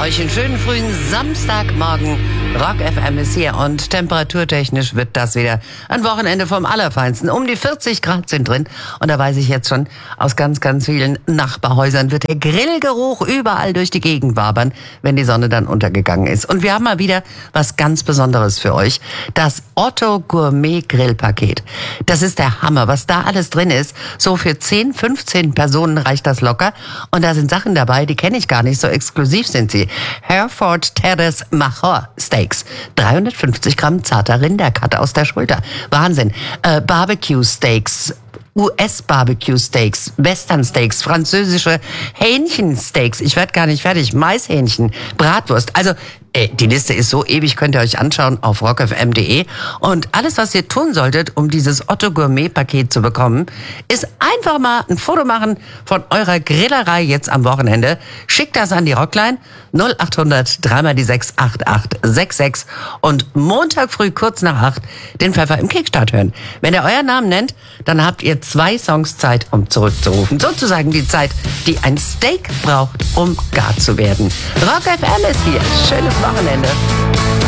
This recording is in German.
euch einen schönen frühen Samstagmorgen. Rock FM ist hier und temperaturtechnisch wird das wieder ein Wochenende vom Allerfeinsten. Um die 40 Grad sind drin und da weiß ich jetzt schon, aus ganz, ganz vielen Nachbarhäusern wird der Grillgeruch überall durch die Gegend wabern, wenn die Sonne dann untergegangen ist. Und wir haben mal wieder was ganz Besonderes für euch. Das Otto Gourmet Grillpaket. Das ist der Hammer, was da alles drin ist. So für 10, 15 Personen reicht das locker. Und da sind Sachen dabei, die kenne ich gar nicht, so exklusiv sind sie. Hereford Terrace Major Steaks. 350 Gramm zarter Rindercut aus der Schulter. Wahnsinn. Barbecue Steaks. US-Barbecue-Steaks, Western-Steaks, französische Hähnchensteaks, ich werde gar nicht fertig, Maishähnchen, Bratwurst, also die Liste ist so ewig, könnt ihr euch anschauen auf rockfm.de. Und alles, was ihr tun solltet, um dieses Otto Gourmet-Paket zu bekommen, ist einfach mal ein Foto machen von eurer Grillerei jetzt am Wochenende. Schickt das an die Rockline 0800 3 die 6 8866 und Montag früh kurz nach 8 den Pfeffer im Kickstart hören. Wenn ihr euren Namen nennt, dann habt ihr 2 Songs Zeit, um zurückzurufen. Sozusagen die Zeit, die ein Steak braucht, um gar zu werden. Rock FM ist hier. Schönes Wochenende.